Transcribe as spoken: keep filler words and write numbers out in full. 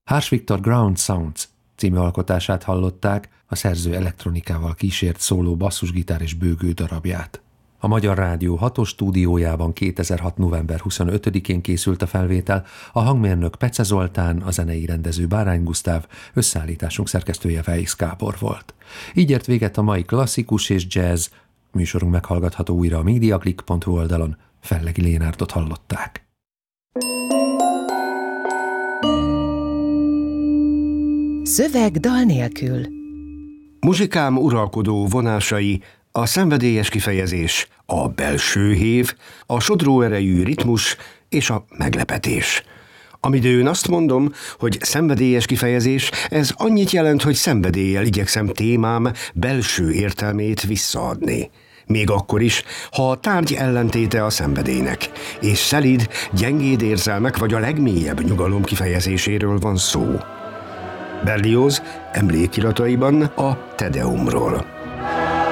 Harsh Victor Ground Sounds című alkotását hallották, a szerző elektronikával kísért szóló basszusgitár és bőgő darabját. A Magyar Rádió hatos stúdiójában kétezer-hat. november huszonötödikén készült a felvétel, a hangmérnök Pece Zoltán, a zenei rendező Bárány Gusztáv, összeállításunk szerkesztője Weisz Gábor volt. Így ért véget a mai klasszikus és jazz, műsorunk meghallgatható újra a mediaclick pont hu oldalon. Fellegi Lénárdot hallották. Szöveg dal nélkül. Muzsikám uralkodó vonásai, a szenvedélyes kifejezés, a belső hév, a sodró erejű ritmus és a meglepetés. Amidőn azt mondom, hogy szenvedélyes kifejezés, ez annyit jelent, hogy szenvedéllyel igyekszem témám belső értelmét visszaadni. Még akkor is, ha a tárgy ellentéte a szenvedélynek, és szelíd, gyengéd érzelmek vagy a legmélyebb nyugalom kifejezéséről van szó. Berlioz emlékirataiban a Te Deumról.